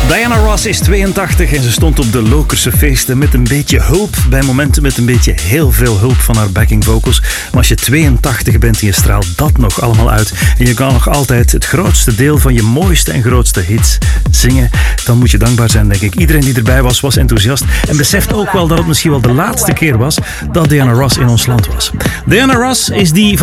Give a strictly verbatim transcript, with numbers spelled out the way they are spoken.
Diana Ross is tweeëntachtig en ze stond op de Lokerse feesten met een beetje hulp. Bij momenten met een beetje heel veel hulp van haar backing vocals. Maar als je tweeëntachtig bent en je straalt dat nog allemaal uit en je kan nog altijd het grootste deel van je mooiste en grootste hits zingen, dan moet je dankbaar zijn, denk ik. Iedereen die erbij was, was enthousiast en beseft ook wel dat het misschien wel de laatste keer was dat Diana Ross in ons land was. Diana Ross is die van